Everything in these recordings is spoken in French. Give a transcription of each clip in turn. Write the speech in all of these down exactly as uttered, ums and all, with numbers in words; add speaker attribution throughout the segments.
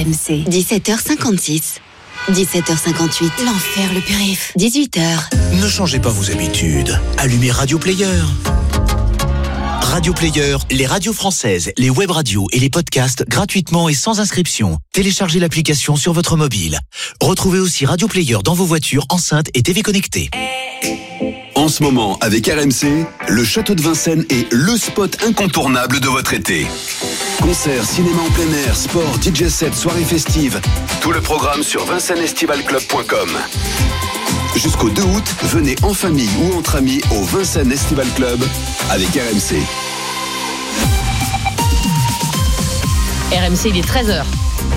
Speaker 1: M C. dix-sept heures cinquante-six. dix-sept heures cinquante-huit. L'enfer, le périph'. dix-huit heures.
Speaker 2: Ne changez pas vos habitudes. Allumez Radio Player. Radio Player, les radios françaises, les web radios et les podcasts gratuitement et sans inscription. Téléchargez l'application sur votre mobile. Retrouvez aussi Radio Player dans vos voitures, enceintes et T V connectées.
Speaker 3: En ce moment, avec R M C, le Château de Vincennes est le spot incontournable de votre été. Concerts, cinéma en plein air, sport, D J set, soirées festives. Tout le programme sur vincennes estival club point com. Jusqu'au deux août, venez en famille ou entre amis au Vincennes Estival Club avec R M C.
Speaker 4: R M C, il est treize heures.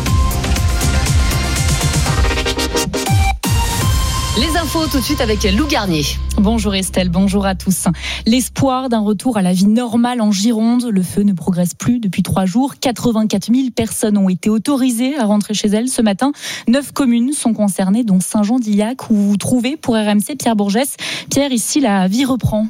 Speaker 4: Les infos tout de suite avec Lou Garnier.
Speaker 5: Bonjour Estelle, bonjour à tous. L'espoir d'un retour à la vie normale en Gironde. Le feu ne progresse plus depuis trois jours. quatre-vingt-quatre mille personnes ont été autorisées à rentrer chez elles ce matin. Neuf communes sont concernées, dont Saint-Jean-d'Illac, où vous vous trouvez pour R M C Pierre Bourgès. Pierre, ici la vie reprend.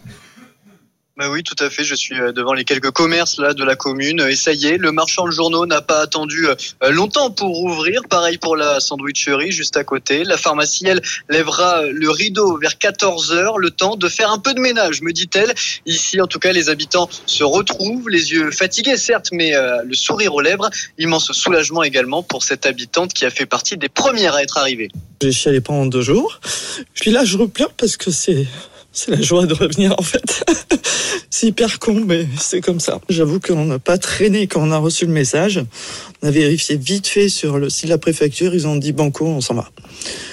Speaker 6: Bah oui, tout à fait. Je suis devant les quelques commerces là de la commune. Et ça y est, le marchand de journaux n'a pas attendu longtemps pour ouvrir. Pareil pour la sandwicherie juste à côté. La pharmacie, elle, lèvera le rideau vers quatorze heures. Le temps de faire un peu de ménage, me dit-elle. Ici, en tout cas, les habitants se retrouvent, les yeux fatigués, certes, mais euh, le sourire aux lèvres. Immense soulagement également pour cette habitante qui a fait partie des premières à être arrivée.
Speaker 7: J'ai chialé pendant deux jours. Puis là, je repleure parce que c'est... C'est la joie de revenir, en fait. C'est hyper con, mais c'est comme ça. J'avoue qu'on n'a pas traîné quand on a reçu le message. On a vérifié vite fait sur le site de la préfecture. Ils ont dit banco, on s'en va.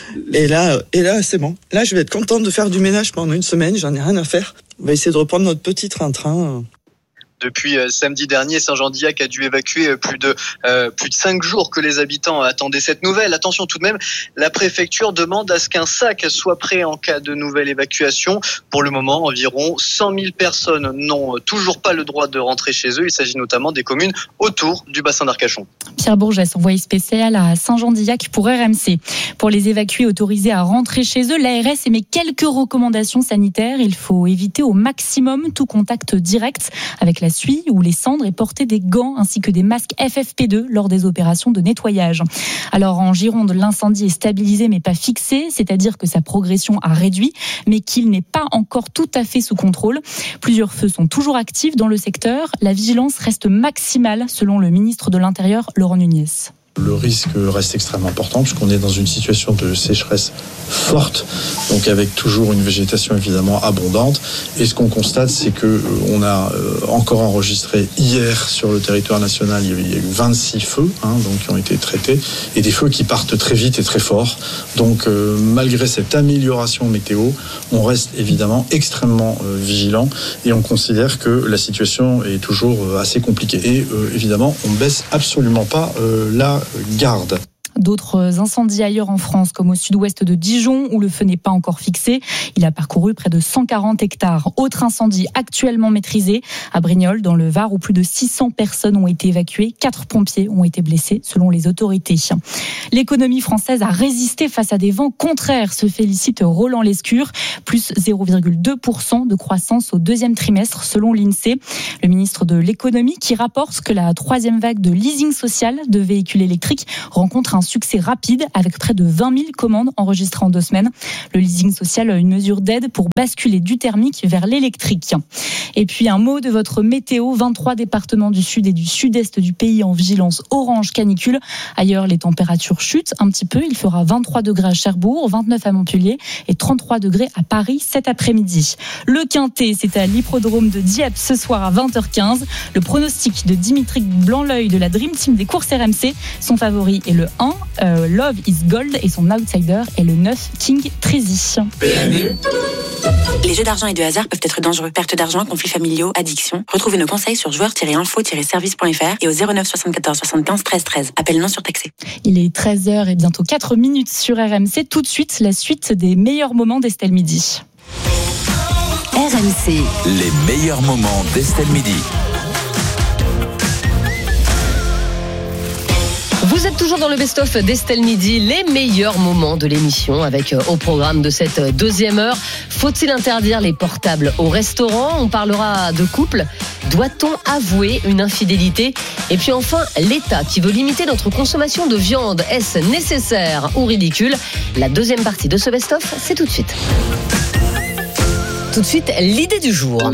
Speaker 7: Et là, et là, c'est bon. Là, je vais être contente de faire du ménage pendant une semaine. J'en ai rien à faire. On va essayer de reprendre notre petit train-train.
Speaker 6: Depuis euh, samedi dernier, Saint-Jean-d'Illac a dû évacuer plus de euh, plus de cinq jours que les habitants attendaient cette nouvelle. Attention tout de même, la préfecture demande à ce qu'un sac soit prêt en cas de nouvelle évacuation. Pour le moment, environ cent mille personnes n'ont toujours pas le droit de rentrer chez eux. Il s'agit notamment des communes autour du bassin d'Arcachon.
Speaker 5: Pierre Bourgès, envoyé spécial à Saint-Jean-d'Illac pour R M C. Pour les évacués autorisés à rentrer chez eux, l'A R S émet quelques recommandations sanitaires. Il faut éviter au maximum tout contact direct avec la suie ou les cendres et porter des gants ainsi que des masques F F P deux lors des opérations de nettoyage. Alors en Gironde, l'incendie est stabilisé mais pas fixé, c'est-à-dire que sa progression a réduit mais qu'il n'est pas encore tout à fait sous contrôle. Plusieurs feux sont toujours actifs dans le secteur. La vigilance reste maximale selon le ministre de l'Intérieur, Laurent Nunez.
Speaker 8: Le risque reste extrêmement important puisqu'on est dans une situation de sécheresse forte, donc avec toujours une végétation évidemment abondante. Et ce qu'on constate, c'est que on a encore enregistré hier sur le territoire national, il y a eu vingt-six feux, hein, donc qui ont été traités, et des feux qui partent très vite et très fort. Donc euh, malgré cette amélioration météo, on reste évidemment extrêmement euh, vigilant et on considère que la situation est toujours euh, assez compliquée. Et euh, évidemment, on ne baisse absolument pas euh, la garde.
Speaker 5: D'autres incendies ailleurs en France, comme au sud-ouest de Dijon, où le feu n'est pas encore fixé. Il a parcouru près de cent quarante hectares. Autre incendie actuellement maîtrisé à Brignoles, dans le Var, où plus de six cents personnes ont été évacuées. Quatre pompiers ont été blessés, selon les autorités. L'économie française a résisté face à des vents contraires, se félicite Roland Lescure. Plus zéro virgule deux pour cent de croissance au deuxième trimestre, selon l'INSEE. Le ministre de l'économie qui rapporte que la troisième vague de leasing social de véhicules électriques rencontre un succès rapide avec près de vingt mille commandes enregistrées en deux semaines. Le leasing social, une mesure d'aide pour basculer du thermique vers l'électrique. Et puis un mot de votre météo. vingt-trois départements du sud et du sud-est du pays en vigilance orange canicule. Ailleurs, les températures chutent un petit peu. Il fera vingt-trois degrés à Cherbourg, vingt-neuf à Montpellier et trente-trois degrés à Paris cet après-midi. Le Quintet, c'est à l'hippodrome de Dieppe ce soir à vingt heures quinze. Le pronostic de Dimitri Blanc-L'œil de la Dream Team des courses R M C. Son favori est le un. Euh, Love is Gold et son outsider est le neuf King Trizy.
Speaker 1: Les jeux d'argent et de hasard peuvent être dangereux. Perte d'argent, conflits familiaux, addiction. Retrouvez nos conseils sur joueurs tiret info tiret service point f r et au zéro neuf soixante-quatorze soixante-quinze treize treize. Appel non surtaxé.
Speaker 5: Il est treize heures et bientôt quatre minutes sur R M C. Tout de suite, la suite des meilleurs moments d'Estelle Midi.
Speaker 1: R M C.
Speaker 2: Les meilleurs moments d'Estelle Midi.
Speaker 5: Vous
Speaker 4: Vous êtes toujours dans le best-of d'Estelle Midi, les meilleurs moments de l'émission avec euh, au programme de cette deuxième heure. Faut-il interdire les portables au restaurant ? On parlera de couple. Doit-on avouer une infidélité ? Et puis enfin, l'État qui veut limiter notre consommation de viande. Est-ce nécessaire ou ridicule ? La deuxième partie de ce best-of, c'est tout de suite. Tout de suite, l'idée du jour.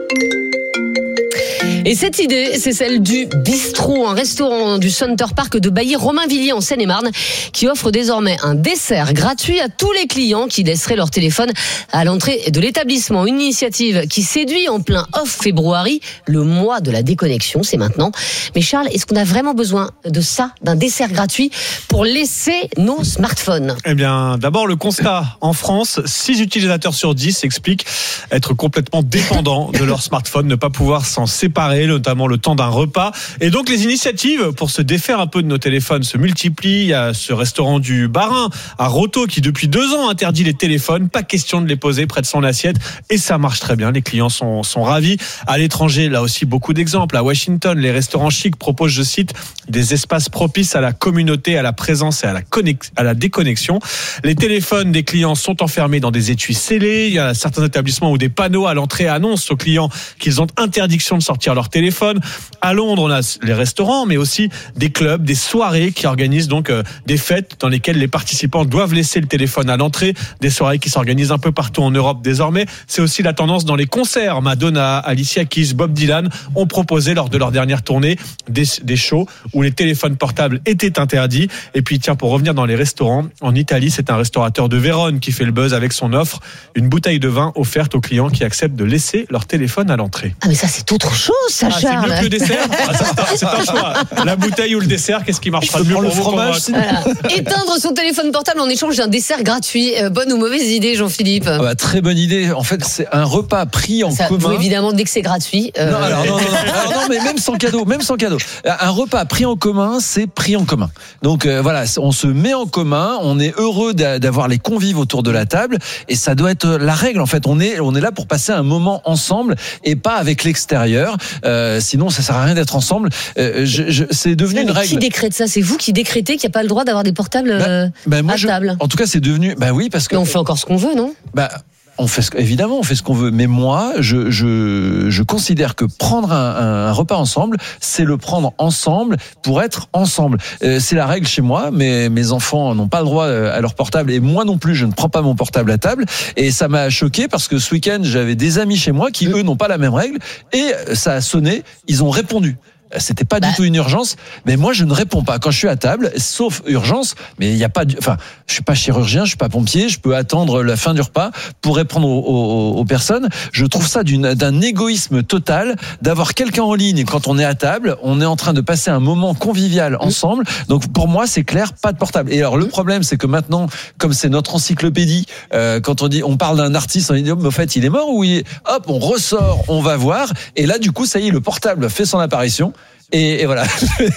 Speaker 4: Et cette idée, c'est celle du Bistrot, un restaurant du Center Park de Bailly-Romainvilliers en Seine-et-Marne, qui offre désormais un dessert gratuit à tous les clients qui laisseraient leur téléphone à l'entrée de l'établissement. Une initiative qui séduit en plein off-février, le mois de la déconnexion, c'est maintenant. Mais Charles, est-ce qu'on a vraiment besoin de ça, d'un dessert gratuit, pour laisser nos smartphones ?
Speaker 9: Eh bien, d'abord, le constat. En France, six utilisateurs sur dix expliquent être complètement dépendants de leur smartphone, ne pas pouvoir s'en séparer, notamment le temps d'un repas. Et donc les initiatives pour se défaire un peu de nos téléphones se multiplient. Il y a ce restaurant du Barin à Roto qui depuis deux ans interdit les téléphones. Pas question de les poser près de son assiette. Et ça marche très bien. Les clients sont, sont ravis. À l'étranger, là aussi beaucoup d'exemples. À Washington, les restaurants chics proposent, je cite, des espaces propices à la communauté, à la présence et à la, connex- à la déconnexion. Les téléphones des clients sont enfermés dans des étuis scellés. Il y a certains établissements où des panneaux à l'entrée annoncent aux clients qu'ils ont interdiction de sortir leur téléphone. À Londres, on a les restaurants, mais aussi des clubs, des soirées qui organisent donc euh, des fêtes dans lesquelles les participants doivent laisser le téléphone à l'entrée. Des soirées qui s'organisent un peu partout en Europe désormais. C'est aussi la tendance dans les concerts. Madonna, Alicia Keys, Bob Dylan ont proposé lors de leur dernière tournée des, des shows où les téléphones portables étaient interdits. Et puis tiens, pour revenir dans les restaurants, en Italie, c'est un restaurateur de Vérone qui fait le buzz avec son offre, une bouteille de vin offerte aux clients qui acceptent de laisser leur téléphone à l'entrée.
Speaker 4: Ah mais ça c'est autre chose, ça,
Speaker 9: ah,
Speaker 4: Charles.
Speaker 9: C'est mieux que le dessert. Ah, ça, c'est, un, c'est un choix. La bouteille ou le dessert, qu'est-ce qui marchera le mieux pour
Speaker 10: le
Speaker 9: vous,
Speaker 10: fromage
Speaker 4: voilà. Éteindre son téléphone portable en échange d'un dessert gratuit. Euh, bonne ou mauvaise idée, Jean-Philippe ?
Speaker 10: Ah bah, très bonne idée. En fait, c'est un repas pris en
Speaker 4: ça,
Speaker 10: commun.
Speaker 4: Vous, évidemment, dès que c'est gratuit. Euh...
Speaker 10: Non, alors, non, non, non, alors, non, mais même sans cadeau, même sans cadeau. Un repas pris en commun, c'est pris en commun. Donc euh, voilà, on se met en commun, on est heureux d'avoir les convives autour de la table, et ça doit être la règle. En fait, on est, on est là pour passer un moment ensemble et pas avec l'extérieur. Euh, sinon, ça sert à rien d'être ensemble. Euh, je, je, c'est devenu
Speaker 4: non,
Speaker 10: une règle.
Speaker 4: Qui décrète ça ? C'est vous qui décrétez qu'il n'y a pas le droit d'avoir des portables euh,
Speaker 10: bah, bah, moi,
Speaker 4: à
Speaker 10: je,
Speaker 4: table.
Speaker 10: En tout cas, c'est devenu. Bah oui, parce que.
Speaker 4: Mais on fait encore ce qu'on veut, non ?
Speaker 10: Bah. On fait ce, évidemment, on fait ce qu'on veut. Mais moi, je, je, je considère que prendre un, un repas ensemble, c'est le prendre ensemble pour être ensemble. Euh, c'est la règle chez moi. Mes, mes enfants n'ont pas le droit à leur portable et moi non plus, je ne prends pas mon portable à table. Et ça m'a choqué parce que ce week-end, j'avais des amis chez moi qui, eux, n'ont pas la même règle. Et ça a sonné, ils ont répondu. C'était pas bah. du tout une urgence, mais moi je ne réponds pas quand je suis à table, sauf urgence. Mais il y a pas, de, enfin, je suis pas chirurgien, je suis pas pompier, je peux attendre la fin du repas pour répondre aux, aux, aux personnes. Je trouve ça d'une, d'un égoïsme total d'avoir quelqu'un en ligne quand on est à table, on est en train de passer un moment convivial ensemble. Donc pour moi c'est clair, pas de portable. Et alors le problème c'est que maintenant, comme c'est notre encyclopédie, euh, quand on dit, on parle d'un artiste, on dit mais au fait il est mort ou il est, hop, on ressort, on va voir. Et là du coup ça y est, le portable fait son apparition. Et, et voilà,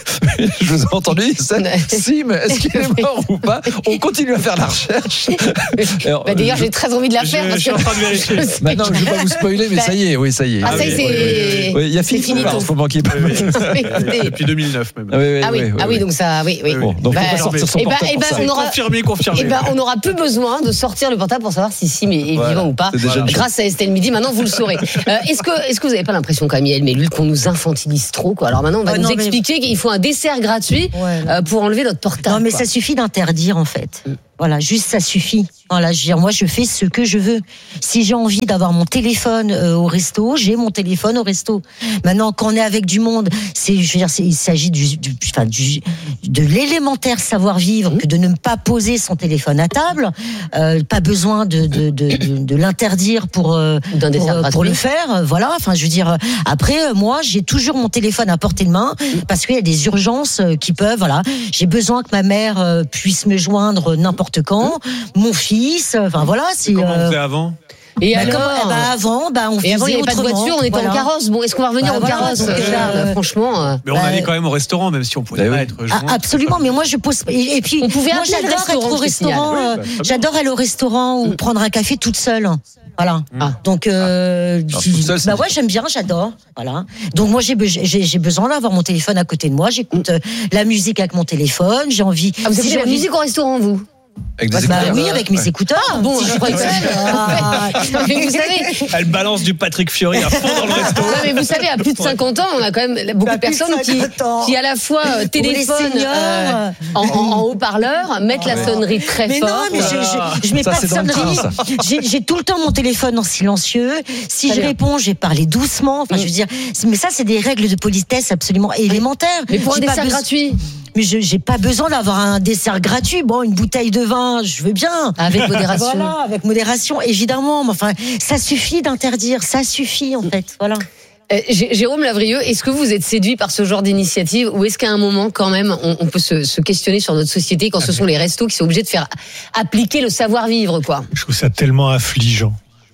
Speaker 10: je vous ai entendu, ça, Sim, est-ce qu'il est mort ou pas ? On continue à faire la recherche.
Speaker 4: Alors, bah d'ailleurs, je, j'ai très envie de la faire.
Speaker 9: Je,
Speaker 4: parce
Speaker 9: je suis
Speaker 4: que
Speaker 9: en train de vérifier.
Speaker 10: Bah non, je ne vais pas vous spoiler, mais bah, ça y est, oui, ça y est.
Speaker 4: Ah, ça y est, c'est.
Speaker 10: Oui, il y a Philippe Bouvard en ce moment qui est pas mal.
Speaker 9: Depuis deux mille neuf même.
Speaker 10: Ah oui, oui,
Speaker 4: ah, oui,
Speaker 10: oui,
Speaker 4: ah oui,
Speaker 10: oui,
Speaker 4: donc ça, oui, oui.
Speaker 10: Bon, donc bah, faut pas sortir son portable.
Speaker 4: Et ben,
Speaker 10: pour ça.
Speaker 4: on aura
Speaker 9: confirmé, confirmé.
Speaker 4: Et ben, on n'aura plus besoin de sortir le portable pour savoir si Sim est vivant voilà, ou pas. Grâce à Estelle Midi, maintenant vous le saurez. Euh, est-ce que, est-ce que vous n'avez pas l'impression, quand même, Yael Mellul, qu'on nous infantilise trop, quoi ? Alors maintenant, on va oh, nous non, expliquer mais... qu'il faut un dessert gratuit ouais, euh, pour enlever notre portable.
Speaker 11: Non, mais
Speaker 4: quoi.
Speaker 11: Ça suffit d'interdire, en fait. Mm. Voilà, juste ça suffit. Voilà, je veux dire, moi je fais ce que je veux. Si j'ai envie d'avoir mon téléphone euh, au resto, j'ai mon téléphone au resto. Maintenant, quand on est avec du monde, c'est, je veux dire, c'est, il s'agit du, du, enfin, du, de l'élémentaire savoir-vivre mmh. que de ne pas poser son téléphone à table. Euh, pas besoin de, de, de, de, de l'interdire pour euh, pour, euh, pour le faire. Voilà. Enfin, je veux dire. Après, moi, j'ai toujours mon téléphone à portée de main parce qu'il y a des urgences qui peuvent. Voilà, j'ai besoin que ma mère euh, puisse me joindre n'importe quand, mon fils, enfin voilà, c'est.
Speaker 9: Comment
Speaker 11: euh...
Speaker 9: on faisait avant?
Speaker 11: Et bah, alors comment, bah avant, bah on
Speaker 4: et avant il n'y avait pas de voiture, on était voilà. en carrosse. Bon, est-ce qu'on va revenir bah, en voilà, carrosse donc, euh, Franchement. Euh,
Speaker 9: mais on bah, allait quand même au restaurant, même si on pouvait bah, pas être joint.
Speaker 11: Absolument, mais moi je pose. Et, et puis,
Speaker 4: on pouvait
Speaker 11: moi j'adore être au restaurant. Oui, bah, j'adore aller au restaurant ou prendre un café toute seule. Voilà. Ah. Donc, euh,
Speaker 10: ah.
Speaker 11: j-
Speaker 10: seul,
Speaker 11: bah ouais, j'aime bien, j'adore. Voilà. Donc moi, j'ai, be- j'ai, j'ai besoin d'avoir mon téléphone à côté de moi. J'écoute euh, la musique avec mon téléphone. J'ai envie.
Speaker 4: Ah, vous
Speaker 11: si
Speaker 4: écoutez
Speaker 11: j'ai
Speaker 4: la
Speaker 11: envie-
Speaker 4: musique au restaurant, vous?
Speaker 10: Avec des
Speaker 11: Bah
Speaker 10: écouteurs.
Speaker 11: oui, avec mes
Speaker 10: Ouais.
Speaker 11: écouteurs.
Speaker 4: Ah, bon,
Speaker 11: Si
Speaker 4: je
Speaker 11: je
Speaker 4: crois que
Speaker 11: préfère. Ah.
Speaker 4: Mais vous savez,
Speaker 9: Elle balance du Patrick Fiori à fond dans le resto.
Speaker 4: non, mais vous savez, à plus de cinquante ans, on a quand même beaucoup
Speaker 11: Bah,
Speaker 4: de
Speaker 11: plus de
Speaker 4: personnes qui,
Speaker 11: cinquante ans.
Speaker 4: qui à la fois euh,
Speaker 11: Pour les
Speaker 4: téléphonent
Speaker 11: seniors.
Speaker 4: euh, en, en- en haut-parleur, mettent la sonnerie très
Speaker 11: Mais
Speaker 4: fort.
Speaker 11: non, mais je, je, je mets
Speaker 10: Ça,
Speaker 11: pas
Speaker 10: c'est
Speaker 11: de
Speaker 10: dans le
Speaker 11: sonnerie.
Speaker 10: train, ça.
Speaker 11: J'ai, j'ai tout le temps mon téléphone en silencieux. Si
Speaker 4: Très
Speaker 11: je
Speaker 4: bien.
Speaker 11: réponds, je vais parler doucement. Enfin,
Speaker 4: Mm.
Speaker 11: je veux dire, c'est- mais ça, c'est des règles de politesse absolument élémentaires.
Speaker 4: Mais pour un
Speaker 11: J'ai pas
Speaker 4: dessert
Speaker 11: besoin-
Speaker 4: gratuit,
Speaker 11: Mais je j'ai pas besoin d'avoir un dessert gratuit. Bon, une bouteille de vin, je veux bien.
Speaker 4: avec modération.
Speaker 11: Voilà, avec modération, évidemment. Mais enfin, ça suffit d'interdire. Ça suffit, en fait. Voilà.
Speaker 4: Euh, Jé- Jérôme Lavrieux, est-ce que vous êtes séduit par ce genre d'initiative ou est-ce qu'à un moment, quand même, on, on peut se, se questionner sur notre société quand ce sont les restos qui sont obligés de faire appliquer le savoir-vivre, quoi?
Speaker 12: Je trouve ça tellement affligeant.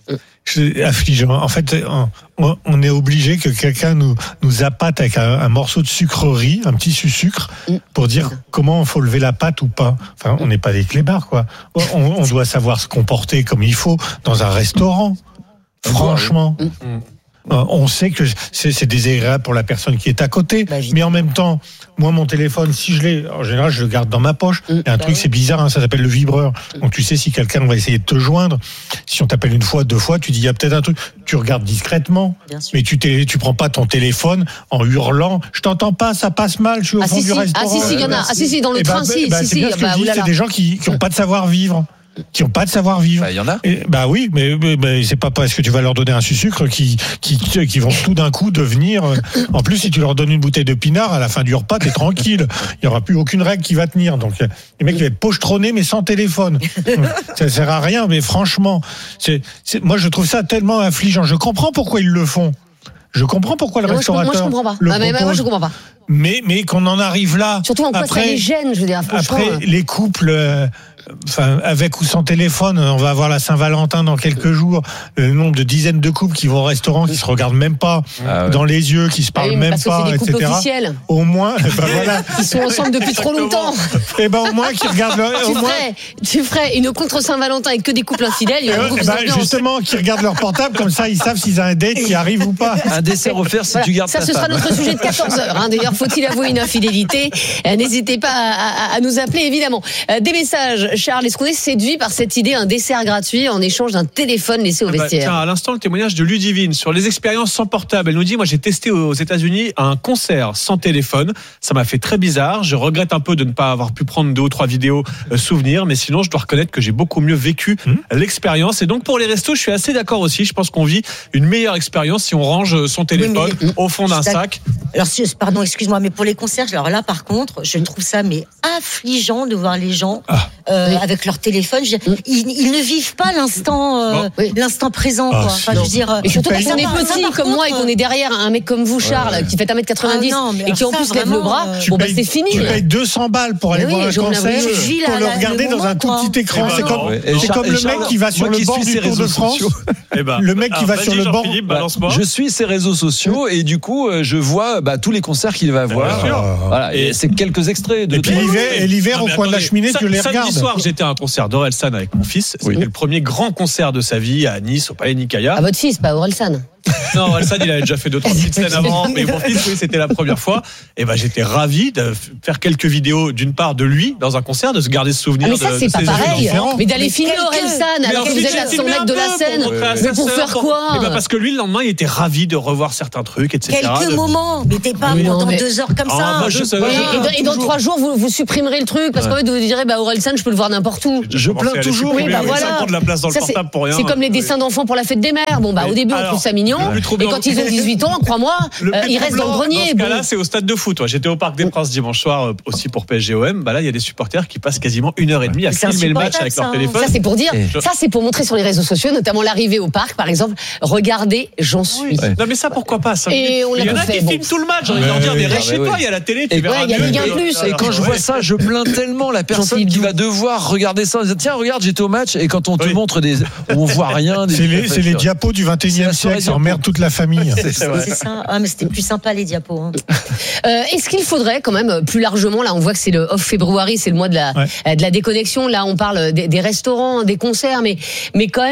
Speaker 12: C'est affligeant. En fait, on, on est obligé que quelqu'un nous, nous appâte avec un, un morceau de sucrerie, un petit sucre, pour dire comment il faut lever la pâte ou pas. Enfin, on n'est pas des clébards, quoi. On, on doit savoir se comporter comme il faut dans un restaurant. Franchement. Euh, On sait que c'est c'est désagréable pour la personne qui est à côté,
Speaker 11: Bah,
Speaker 12: mais en même temps, moi mon téléphone, si je l'ai, en général, je le garde dans ma poche. Il y a un truc, c'est bizarre, hein, ça s'appelle le vibreur. Donc tu sais si quelqu'un va essayer de te joindre, si on t'appelle une fois, deux fois, tu dis il y a peut-être un truc. Tu regardes discrètement,
Speaker 11: Bien sûr.
Speaker 12: mais tu t'es, tu prends pas ton téléphone en hurlant. Je t'entends pas, ça passe mal. Je suis au
Speaker 4: Ah,
Speaker 12: fond
Speaker 4: si,
Speaker 12: du
Speaker 4: si.
Speaker 12: restaurant.
Speaker 4: Ah, si, si, il y en a. Ah, si, si, dans le
Speaker 12: Eh ben,
Speaker 4: train, si,
Speaker 12: bah,
Speaker 4: si,
Speaker 12: c'est
Speaker 4: si.
Speaker 12: bien ce que
Speaker 4: Bah,
Speaker 12: je dis,
Speaker 4: oulala.
Speaker 12: c'est des gens qui qui ont pas de savoir vivre. Qui ont pas de savoir-vivre.
Speaker 10: Bah, il y en a.
Speaker 12: Et, bah oui, mais, mais, mais c'est pas parce que tu vas leur donner un sucre qui, qui, qui vont tout d'un coup devenir. En plus, si tu leur donnes une bouteille de pinard à la fin du repas, t'es tranquille. Il y aura plus aucune règle qui va tenir. Donc, les mecs, ils vont être pochetronnés, mais sans téléphone. Ça sert à rien, mais franchement, c'est, c'est, moi, je trouve ça tellement affligeant. Je comprends pourquoi ils le font. Je comprends pourquoi le
Speaker 4: Moi, je, moi,
Speaker 12: restaurateur
Speaker 4: je comprends pas.
Speaker 12: le
Speaker 4: Ah, mais, moi,
Speaker 12: propose.
Speaker 4: je comprends pas.
Speaker 12: Mais, mais qu'on en arrive là.
Speaker 4: Surtout en quoi
Speaker 12: après,
Speaker 4: ça les gêne, je veux dire, franchement.
Speaker 12: Après, les couples, euh, enfin, avec ou sans téléphone, on va avoir la Saint-Valentin dans quelques jours. Le nombre de dizaines de couples qui vont au restaurant, qui se regardent même pas
Speaker 10: Ah ouais.
Speaker 12: dans les yeux, qui se
Speaker 4: Ah
Speaker 12: parlent
Speaker 4: oui, mais
Speaker 12: même
Speaker 4: parce que
Speaker 12: pas,
Speaker 4: c'est des couples
Speaker 12: et cetera.
Speaker 4: officiels.
Speaker 12: Au moins, eh ben voilà.
Speaker 4: Ils sont ensemble depuis trop longtemps.
Speaker 12: Et ben au moins qu'ils regardent leur,
Speaker 4: Tu
Speaker 12: au moins,
Speaker 4: ferais, tu ferais une contre Saint-Valentin avec que des couples infidèles, il y aurait
Speaker 12: eh
Speaker 4: beaucoup plus
Speaker 12: ben,
Speaker 4: d'ambiance.
Speaker 12: justement, qu'ils regardent leur portable, comme ça, ils savent s'ils ont un date qui arrive ou pas.
Speaker 10: Un dessert offert si
Speaker 4: Voilà.
Speaker 10: tu gardes
Speaker 4: Ça,
Speaker 10: ta
Speaker 4: ce sera
Speaker 10: femme.
Speaker 4: notre sujet de quatorze heures. Hein. D'ailleurs, faut-il avouer une infidélité? Euh, N'hésitez pas à, à- à nous appeler, évidemment. Euh, des messages. Charles, est-ce qu'on est séduit par cette idée, un dessert gratuit en échange d'un téléphone laissé au
Speaker 9: Ah bah,
Speaker 4: vestiaire?
Speaker 9: tiens, à l'instant, le témoignage de Ludivine sur les expériences sans portable. Elle nous dit, moi, j'ai testé aux États-Unis un concert sans téléphone. Ça m'a fait très bizarre. Je regrette un peu de ne pas avoir pu prendre deux ou trois vidéos euh, souvenirs, mais sinon, je dois reconnaître que j'ai beaucoup mieux vécu
Speaker 12: Mmh.
Speaker 9: l'expérience. Et donc, pour les restos, je suis assez d'accord aussi. Je pense qu'on vit une meilleure expérience si on range son téléphone
Speaker 11: Oui, mais-
Speaker 9: au fond d'un
Speaker 11: Je suis
Speaker 9: sac.
Speaker 11: Alors, si- pardon, excuse-moi, mais pour les concerts, alors là, par contre, je trouve ça mais affligeant de voir les gens
Speaker 12: Ah.
Speaker 11: euh,
Speaker 4: Oui.
Speaker 11: avec leur téléphone. Je veux dire, ils, ils ne vivent pas l'instant, euh,
Speaker 9: Bon.
Speaker 4: Oui.
Speaker 11: l'instant présent.
Speaker 12: Ah,
Speaker 11: Quoi. Enfin, je veux dire,
Speaker 4: Et surtout
Speaker 12: Tu
Speaker 4: quand on
Speaker 12: payes-
Speaker 4: est
Speaker 11: Ça va, ça
Speaker 4: petit
Speaker 11: va,
Speaker 4: comme
Speaker 11: par
Speaker 4: moi et
Speaker 11: contre,
Speaker 4: qu'on est derrière un mec comme vous, Charles, qui fait un mètre quatre-vingt-dix
Speaker 11: Ah non, mais
Speaker 4: et qui en
Speaker 11: alors
Speaker 4: plus
Speaker 11: ça,
Speaker 4: lève le
Speaker 11: vraiment,
Speaker 4: bras,
Speaker 11: euh,
Speaker 4: bon bah
Speaker 12: payes-
Speaker 4: c'est fini.
Speaker 12: Tu payes deux cents balles pour aller
Speaker 4: Mais oui,
Speaker 12: voir un
Speaker 4: Jérôme
Speaker 12: concert,
Speaker 4: Lavrieux.
Speaker 11: Tu vis la-
Speaker 12: pour le
Speaker 11: la-
Speaker 12: regarder
Speaker 11: le
Speaker 12: dans un
Speaker 11: moment,
Speaker 12: tout
Speaker 11: quoi.
Speaker 12: petit écran.
Speaker 9: Eh ben
Speaker 12: C'est
Speaker 9: non,
Speaker 12: comme,
Speaker 10: ouais. Et
Speaker 12: c'est
Speaker 10: Charles-
Speaker 12: comme
Speaker 10: et
Speaker 12: le
Speaker 10: Charles,
Speaker 12: mec qui va sur
Speaker 10: moi
Speaker 12: le
Speaker 10: qui
Speaker 12: bord
Speaker 10: suis
Speaker 12: du
Speaker 10: ses
Speaker 12: Tour de
Speaker 10: réseaux
Speaker 12: France.
Speaker 10: sociaux.
Speaker 9: Eh ben,
Speaker 12: Le mec qui
Speaker 9: alors,
Speaker 12: va
Speaker 9: vas-y,
Speaker 12: sur le bord.
Speaker 9: Jean-Philippe,
Speaker 10: Bah,
Speaker 9: balance-moi.
Speaker 10: je suis ses réseaux sociaux et du coup euh, je vois bah, tous les concerts qu'il va avoir.
Speaker 9: Bien sûr.
Speaker 10: Voilà, et c'est quelques extraits de
Speaker 12: Et puis l'hiver, et l'hiver
Speaker 9: Non,
Speaker 12: au
Speaker 9: mais
Speaker 12: coin de la
Speaker 9: attendez,
Speaker 12: cheminée,
Speaker 9: sa-
Speaker 12: tu les
Speaker 9: Samedi
Speaker 12: regardes.
Speaker 9: soir, j'étais à un concert d'Orelsan avec mon fils. C'était
Speaker 10: Oui.
Speaker 9: le premier grand concert de sa vie à Nice, au Palais Nicaïa.
Speaker 4: À votre fils, pas Orelsan.
Speaker 9: Non, Orelsan, il avait déjà fait deux, trois petites scènes avant, mais mon fils, oui, c'était la première fois. Et ben, j'étais ravi de faire quelques vidéos, d'une part, de lui, dans un concert, de se garder ce souvenir.
Speaker 4: Ah, mais ça,
Speaker 9: de-
Speaker 4: c'est
Speaker 9: de
Speaker 4: pas
Speaker 9: ses
Speaker 4: pareil.
Speaker 9: différents.
Speaker 4: Mais d'aller
Speaker 11: Mais
Speaker 4: filmer
Speaker 11: quelques-
Speaker 4: Orelsan alors que vous
Speaker 9: ensuite,
Speaker 4: êtes à
Speaker 9: j'ai
Speaker 4: cent
Speaker 9: filmé
Speaker 4: mètres
Speaker 9: un
Speaker 4: de
Speaker 9: peu
Speaker 4: la
Speaker 9: pour
Speaker 4: scène.
Speaker 9: montrer à
Speaker 4: Mais
Speaker 9: sa
Speaker 4: pour
Speaker 9: sœur,
Speaker 4: faire quoi?
Speaker 9: Eh ben, parce que lui, le lendemain, il était ravi de revoir certains trucs, et cetera.
Speaker 11: Quelques
Speaker 9: De-
Speaker 11: moments, mais t'es pas
Speaker 4: Oui, non,
Speaker 11: pendant
Speaker 4: mais-
Speaker 11: deux heures comme
Speaker 9: Ah,
Speaker 11: ça.
Speaker 9: moi, je sais-
Speaker 4: Ouais,
Speaker 9: Ouais,
Speaker 4: et, dans, et dans
Speaker 9: toujours.
Speaker 4: trois jours, vous, vous supprimerez le truc parce qu'en fait, vous direz, bah, Orelsan, je peux le voir n'importe où.
Speaker 10: Je
Speaker 9: commençais
Speaker 10: plains
Speaker 9: à aller
Speaker 10: toujours.
Speaker 9: supprimer,
Speaker 4: Oui, bah
Speaker 9: mais
Speaker 4: voilà.
Speaker 9: ça prend de la place dans le
Speaker 4: Ça, c'est-
Speaker 9: portable pour rien.
Speaker 4: C'est comme les
Speaker 9: Oui.
Speaker 4: dessins d'enfants pour la fête des mères. Bon, bah, au
Speaker 9: Oui.
Speaker 4: début, on
Speaker 9: Alors,
Speaker 4: trouve ça mignon.
Speaker 9: le plus
Speaker 4: Et
Speaker 9: troublant-
Speaker 4: quand ils ont dix-huit ans, crois-moi,
Speaker 9: Le
Speaker 4: euh,
Speaker 9: plus
Speaker 4: ils restent dans le
Speaker 9: troublant,
Speaker 4: grenier.
Speaker 9: Dans ce
Speaker 4: Bon.
Speaker 9: cas-là, c'est au stade de foot. Ouais. J'étais au Parc des Princes dimanche soir euh, aussi pour P S G O M. Bah là, il y a des supporters qui passent quasiment une heure et demie à
Speaker 11: C'est
Speaker 9: filmer le match
Speaker 11: insupportable,
Speaker 9: avec leur
Speaker 11: ça.
Speaker 9: téléphone.
Speaker 4: Ça, c'est pour dire,
Speaker 10: Et-
Speaker 4: ça, c'est pour montrer sur les réseaux sociaux, notamment l'arrivée au parc, par exemple. Regardez, j'en suis.
Speaker 10: Ouais.
Speaker 9: Non mais ça pourquoi pas ça,
Speaker 4: Et on l'a
Speaker 9: il y en a
Speaker 4: fait,
Speaker 9: qui
Speaker 4: bon.
Speaker 9: filment tout le match. J'ai envie de leur
Speaker 12: Ouais,
Speaker 9: dire mais
Speaker 12: ouais,
Speaker 9: reste
Speaker 10: ouais,
Speaker 9: chez toi,
Speaker 10: ouais.
Speaker 9: il y a la télé. tu
Speaker 10: Et
Speaker 9: verras
Speaker 4: ouais, il y a
Speaker 9: mieux.
Speaker 4: Ligue un plus.
Speaker 10: Et quand je vois ça, je plains tellement la personne
Speaker 4: Jean-Philippe
Speaker 10: qui
Speaker 4: Doux.
Speaker 10: va devoir regarder ça. Tiens, regarde, j'étais au match et quand on te
Speaker 9: Oui.
Speaker 10: montre des, on voit rien. Des
Speaker 12: C'est les, c'est les diapos du vingt et
Speaker 10: C'est
Speaker 12: unième
Speaker 10: la soirée
Speaker 12: siècle, ça
Speaker 10: diapo.
Speaker 12: emmerde toute la famille.
Speaker 9: C'est vrai.
Speaker 11: C'est ça. Ah, mais c'était plus sympa les diapos. Hein.
Speaker 4: Euh, Est-ce qu'il faudrait quand même euh, plus largement, là on voit que c'est le off-février, c'est le mois de la,
Speaker 12: Ouais.
Speaker 4: euh, de la déconnexion, là on parle des, des restaurants, des concerts, mais, mais quand même,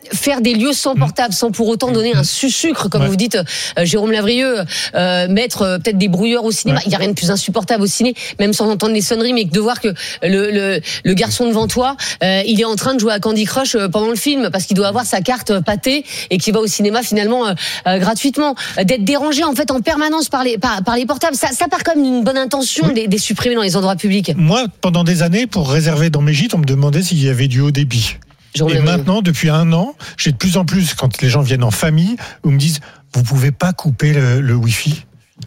Speaker 4: faire des lieux sans portable, sans pour autant donner un sucre, comme ouais. vous dites, euh, Jérôme Lavrieux, euh, mettre euh, peut-être des brouilleurs au cinéma. Il ouais. n'y a rien de plus insupportable au ciné, même sans entendre les sonneries, mais que de voir que le, le, le garçon devant toi, euh, il est en train de jouer à Candy Crush pendant le film, parce qu'il doit avoir sa carte pâtée et qu'il va au cinéma finalement euh, euh, gratuitement. D'être dérangé en fait en permanence par les, par, par les portables, ça, ça part comme d'une bonne intention oui. de les supprimer dans les endroits publics.
Speaker 12: Moi, pendant des années, pour réserver dans mes gîtes, on me demandait s'il y avait du haut débit. Et maintenant, depuis un an, j'ai de plus en plus, quand les gens viennent en famille, où me disent, vous pouvez pas couper le, le Wi-Fi.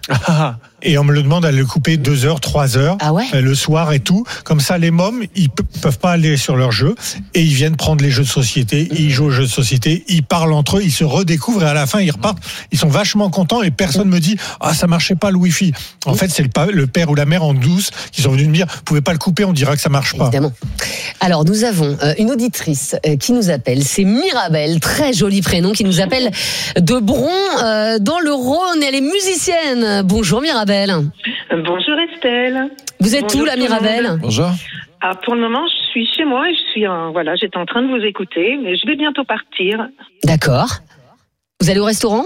Speaker 12: Ah. Et on me le demande à le couper deux heures, trois heures,
Speaker 4: ah ouais
Speaker 12: le soir et tout. Comme ça, les mômes, ils peuvent pas aller sur leurs jeux et ils viennent prendre les jeux de société, ils jouent aux jeux de société, ils parlent entre eux, ils se redécouvrent et à la fin, ils repartent. Ils sont vachement contents et personne me dit « Ah, ça marchait pas le Wi-Fi ». En fait, c'est le, le père ou la mère en douce qui sont venus me dire « Vous pouvez pas le couper, on dira que ça marche pas ».
Speaker 4: Évidemment. Alors, nous avons une auditrice qui nous appelle, c'est Mirabelle, très joli prénom, qui nous appelle de Bron, euh, dans le Rhône. Elle est musicienne. Bonjour Mirabelle.
Speaker 13: Bonjour Estelle.
Speaker 4: Vous êtes
Speaker 13: Bonjour
Speaker 4: où, la Mirabelle?
Speaker 10: Bonjour.
Speaker 13: Ah, pour le moment, je suis chez moi et je suis en, voilà, j'étais en train de vous écouter, mais je vais bientôt partir.
Speaker 4: D'accord. Vous allez au restaurant?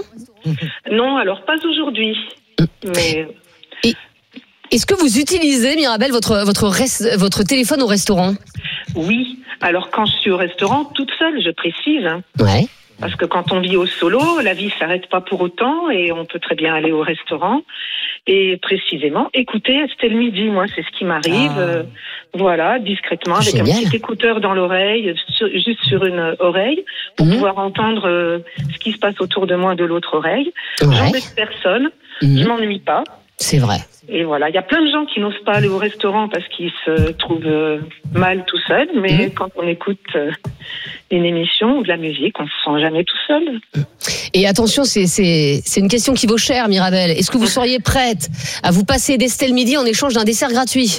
Speaker 13: Non, alors pas aujourd'hui. Mais...
Speaker 4: Et est-ce que vous utilisez, Mirabelle, votre, votre, res, votre téléphone au restaurant?
Speaker 13: Oui. Alors quand je suis au restaurant, toute seule, je précise.
Speaker 4: Ouais.
Speaker 13: Parce que quand on vit au solo, la vie s'arrête pas pour autant et on peut très bien aller au restaurant et précisément écouter Estelle Midi. Moi, c'est ce qui m'arrive, ah. euh, voilà, discrètement, avec Génial. un petit écouteur dans l'oreille, sur, juste sur une oreille, pour mmh. pouvoir entendre euh, ce qui se passe autour de moi de l'autre oreille. Ouais. J'embête personne, mmh. je m'ennuie pas.
Speaker 4: C'est vrai.
Speaker 13: Et voilà, il y a plein de gens qui n'osent pas aller au restaurant parce qu'ils se trouvent euh, mal tout seuls, mais mmh. quand on écoute euh, une émission ou de la musique, on se sent jamais tout seul.
Speaker 4: Et attention, c'est, c'est, c'est une question qui vaut cher, Mirabelle. Est-ce que vous seriez prête à vous passer d'Estelle Midi en échange d'un dessert gratuit?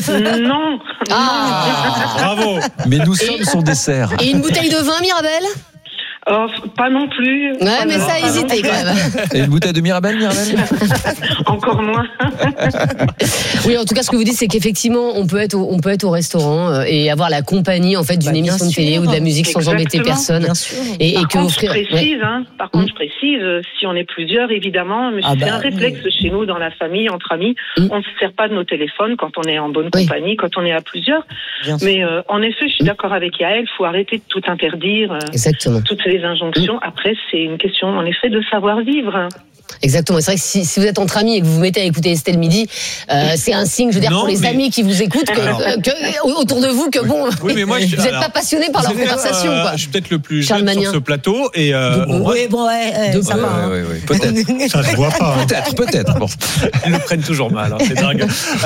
Speaker 13: Non.
Speaker 4: Ah,
Speaker 9: bravo.
Speaker 10: Mais nous sommes son dessert.
Speaker 4: Et une bouteille de vin, Mirabelle?
Speaker 13: Oh, pas non plus.
Speaker 4: Ouais, pas mais non, ça a hésité quand même.
Speaker 10: Et une bouteille de Mirabelle, Mirabelle?
Speaker 13: Encore moins.
Speaker 4: Oui, en tout cas, ce que vous dites, c'est qu'effectivement, on peut être au, on peut être au restaurant et avoir la compagnie en fait d'une bah, émission de télé ou de la musique Exactement. sans embêter personne. Bien sûr. Et,
Speaker 13: Par
Speaker 4: et que
Speaker 13: contre,
Speaker 4: offrir...
Speaker 13: je précise,
Speaker 4: ouais.
Speaker 13: hein, par contre, mmh. je précise, si on est plusieurs, évidemment, mais ah c'est bah, un réflexe oui. chez nous, dans la famille, entre amis, mmh. on ne se sert pas de nos téléphones quand on est en bonne oui. compagnie, quand on est à plusieurs. Bien mais euh, en effet, je suis mmh. d'accord avec Yael, il faut arrêter de tout interdire, euh,
Speaker 4: Exactement.
Speaker 13: toutes les injonctions. Mmh. Après, c'est une question, en effet, de savoir vivre.
Speaker 4: Exactement. C'est vrai que si, si vous êtes entre amis et que vous vous mettez à écouter Estelle Midi, euh, c'est un signe, je veux dire, non, pour les mais... amis qui vous écoutent, que, alors... que, que, autour de vous, que bon, oui, mais moi, je, vous n'êtes pas passionné par leur conversation.
Speaker 9: Euh,
Speaker 4: quoi.
Speaker 9: Je suis peut-être le plus jeune sur ce plateau. Et euh,
Speaker 11: de,
Speaker 9: bon,
Speaker 11: oui, bon, ouais, ouais, ça va.
Speaker 10: Ouais, ouais, ouais, peut-être.
Speaker 12: Ça se voit pas. Hein.
Speaker 10: Peut-être, peut-être. Bon.
Speaker 9: Ils le prennent toujours mal, hein, c'est dingue.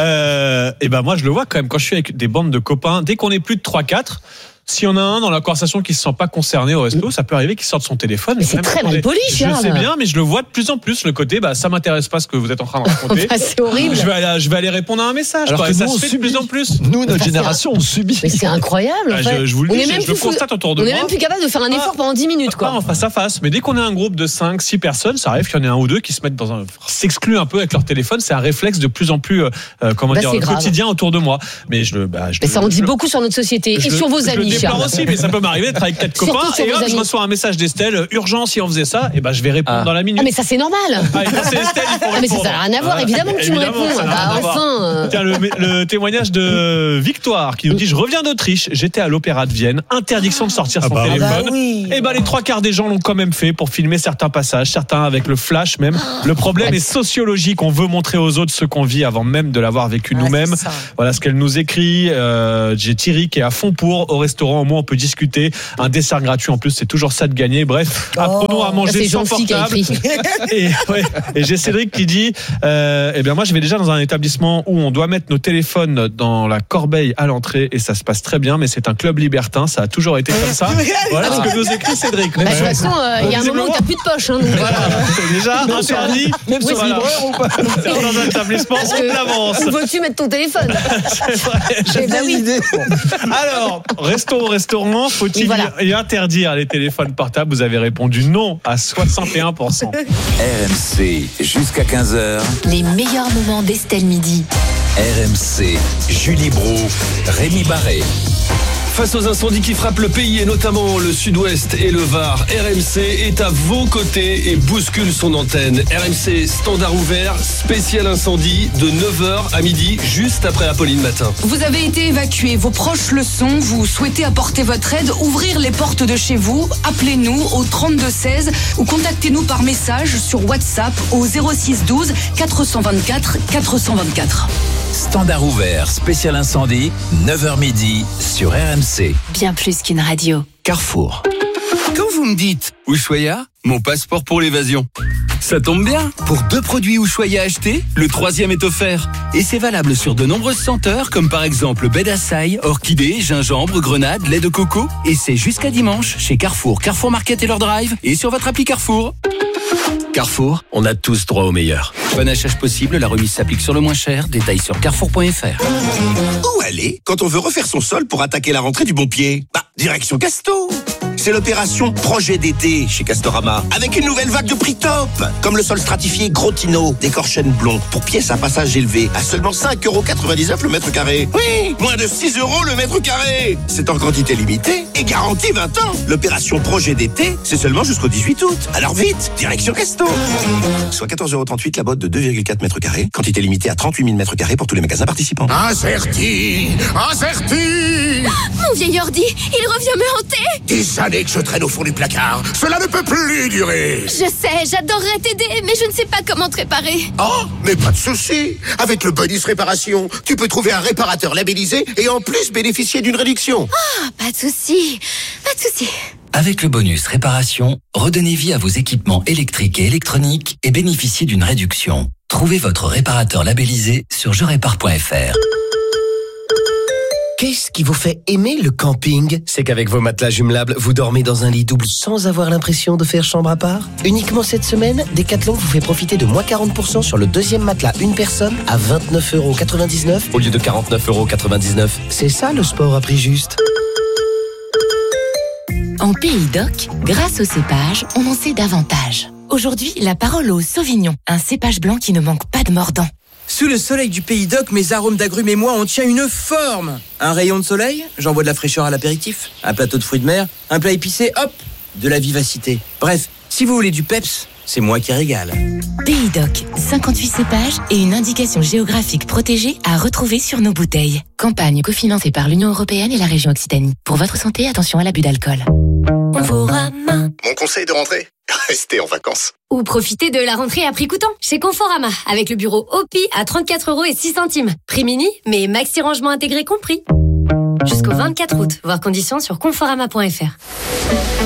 Speaker 9: Euh, et ben moi, je le vois quand même quand je suis avec des bandes de copains. Dès qu'on est plus de trois quatre. S'il y en a un dans la conversation qui se sent pas concerné au resto, ça peut arriver qu'il sorte son téléphone.
Speaker 4: Mais c'est très mal poli,
Speaker 9: Charles. Je sais bien, mais je le vois de plus en plus, le côté, bah, ça m'intéresse pas ce que vous êtes en train de raconter.
Speaker 4: Bah, c'est horrible.
Speaker 9: Je vais aller, je vais aller répondre à un message.
Speaker 10: Alors
Speaker 9: quoi,
Speaker 10: que
Speaker 9: ça
Speaker 10: nous,
Speaker 9: se
Speaker 10: on
Speaker 9: fait
Speaker 10: subit.
Speaker 9: de plus en plus.
Speaker 10: Nous, notre génération, on subit.
Speaker 4: Mais c'est incroyable, en fait.
Speaker 9: Je, je vous le
Speaker 4: on
Speaker 9: dis,
Speaker 4: est même
Speaker 9: je, je le
Speaker 4: fou...
Speaker 9: constate autour de
Speaker 4: on
Speaker 9: moi.
Speaker 4: On est même plus capable de faire un effort pendant dix minutes, quoi.
Speaker 9: Pas en face à face. Mais dès qu'on est un groupe de cinq, six personnes, ça arrive qu'il y en ait un ou deux qui se mettent dans un, s'excluent un peu avec leur téléphone. C'est un réflexe de plus en plus, euh, comment
Speaker 4: bah,
Speaker 9: dire, quotidien autour de moi. Mais je le, bah, je
Speaker 4: Mais ça en dit
Speaker 9: je,
Speaker 4: beaucoup sur notre société et sur vos amis, Charles.
Speaker 9: Je le aussi, mais ça peut m'arriver d'être avec quatre copains et hop, je reçois un message d'Estelle, urgent si on faisait ça, et ben je vais répondre
Speaker 10: ah.
Speaker 9: dans la minute.
Speaker 4: Ah mais ça c'est normal.
Speaker 9: Ah, et quand c'est Estelle, il faut répondre.
Speaker 4: Ah mais ça n'a rien à voir, évidemment que tu me réponds. Bah, enfin.
Speaker 9: Tiens, le, le témoignage de Victoire qui nous dit: je reviens d'Autriche, j'étais à l'Opéra de Vienne, interdiction de sortir ah son bah, téléphone. Bah oui. Et ben les trois quarts des gens l'ont quand même fait pour filmer certains passages, certains avec le flash même. Le problème ouais. est sociologique, on veut montrer aux autres ce qu'on vit avant même de l'avoir vécu ouais, nous-mêmes. Voilà ce qu'elle nous écrit. Euh, j'ai Thierry qui est à fond pour. Au restaurant, au moins on peut discuter. Un dessert gratuit en plus, c'est toujours ça de gagner. Bref, oh, apprenons à manger sans portable. Et, ouais, et j'ai Cédric qui dit euh, eh bien moi je vais déjà dans un établissement où on doit mettre nos téléphones dans la corbeille à l'entrée et ça se passe très bien, mais c'est un club libertin, ça a toujours été comme ça. Voilà ce que nous écrit Cédric.
Speaker 4: Bah, de toute façon, il euh, y a un moment où t'as plus de poche. Hein, donc voilà,
Speaker 9: c'est déjà interdit.
Speaker 10: Même sur voilà. livreur ou pas.
Speaker 9: Dans un établissement, on l'avance.
Speaker 4: Où veux-tu mettre ton téléphone?
Speaker 10: J'ai bien l'idée.
Speaker 9: Alors, restons au restaurant. Faut-il voilà. y interdire les téléphones portables? Vous avez répondu non à soixante et un pour cent.
Speaker 14: R M C, jusqu'à quinze heures.
Speaker 1: Les meilleurs moments d'Estelle Midi.
Speaker 14: R M C, Julie Brou, Rémi Barré.
Speaker 15: Face aux incendies qui frappent le pays et notamment le sud-ouest et le Var, R M C est à vos côtés et bouscule son antenne. R M C standard ouvert, spécial incendie de neuf heures à midi, juste après Apolline Matin.
Speaker 16: Vous avez été évacué, vos proches le sont, vous souhaitez apporter votre aide, ouvrir les portes de chez vous, appelez-nous au trente-deux seize ou contactez-nous par message sur WhatsApp au zéro six douze quatre cent vingt-quatre quatre cent vingt-quatre.
Speaker 14: Standard ouvert, spécial incendie, neuf heures midi sur R M C.
Speaker 1: Bien plus qu'une radio.
Speaker 14: Carrefour.
Speaker 17: Quand vous me dites Ushuaïa, mon passeport pour l'évasion. Ça tombe bien, pour deux produits Ushuaïa achetés, le troisième est offert. Et c'est valable sur de nombreuses senteurs, comme par exemple baie d'assailles, orchidée, gingembre, grenade, lait de coco. Et c'est jusqu'à dimanche chez Carrefour, Carrefour Market et leur drive, et sur votre appli Carrefour. Carrefour, on a tous droit au meilleur. Bon achat possible, la remise s'applique sur le moins cher. Détails sur carrefour point f r.
Speaker 18: Où aller quand on veut refaire son sol pour attaquer la rentrée du bon pied? Bah, direction Casto. C'est l'opération Projet d'été chez Castorama, avec une nouvelle vague de prix top, comme le sol stratifié Grotino, décor chêne blond, pour pièces à passage élevé, à seulement cinq euros quatre-vingt-dix-neuf le mètre carré. Oui, moins de six euros le mètre carré. C'est en quantité limitée et garantie vingt ans. L'opération Projet d'été, c'est seulement jusqu'au dix-huit août. Alors vite, direction Casto. Soit quatorze euros trente-huit la botte de deux virgule quatre mètres carrés, quantité limitée à trente-huit mille mètres carrés pour tous les magasins participants.
Speaker 19: Incerti, incerti.
Speaker 20: Mon vieil ordi, il revient me hanter.
Speaker 19: Des années que je traîne au fond du placard. Cela ne peut plus durer.
Speaker 20: Je sais, j'adorerais t'aider, mais je ne sais pas comment te réparer.
Speaker 19: Oh, mais pas de souci. Avec le bonus réparation, tu peux trouver un réparateur labellisé et en plus bénéficier d'une réduction.
Speaker 20: Ah, pas de souci, pas de souci.
Speaker 21: Avec le bonus réparation, redonnez vie à vos équipements électriques et électroniques et bénéficiez d'une réduction. Trouvez votre réparateur labellisé sur je répare point f r.
Speaker 22: Qu'est-ce qui vous fait aimer le camping? C'est qu'avec vos matelas jumelables, vous dormez dans un lit double sans avoir l'impression de faire chambre à part. Uniquement cette semaine, Decathlon vous fait profiter de moins quarante pour cent sur le deuxième matelas une personne à vingt-neuf euros quatre-vingt-dix-neuf au lieu de quarante-neuf euros quatre-vingt-dix-neuf. C'est ça le sport à prix juste.
Speaker 1: En Pays d'Oc, grâce au cépage, on en sait davantage. Aujourd'hui, la parole au Sauvignon, un cépage blanc qui ne manque pas de mordant.
Speaker 23: Sous le soleil du Pays d'Oc, mes arômes d'agrumes et moi, on tient une forme. Un rayon de soleil, j'envoie de la fraîcheur à l'apéritif. Un plateau de fruits de mer, un plat épicé, hop, de la vivacité. Bref, si vous voulez du peps, c'est moi qui régale.
Speaker 1: Pays d'Oc, cinquante-huit cépages et une indication géographique protégée à retrouver sur nos bouteilles. Campagne cofinancée par l'Union européenne et la région Occitanie. Pour votre santé, attention à l'abus d'alcool.
Speaker 20: Conforama.
Speaker 19: Mon conseil de rentrée, restez en vacances.
Speaker 20: Ou profitez de la rentrée à prix coûtant chez Conforama, avec le bureau O P I à trente-quatre euros et six centimes. Prix mini, mais maxi rangement intégré compris. Jusqu'au vingt-quatre août, voir conditions sur conforama point f r.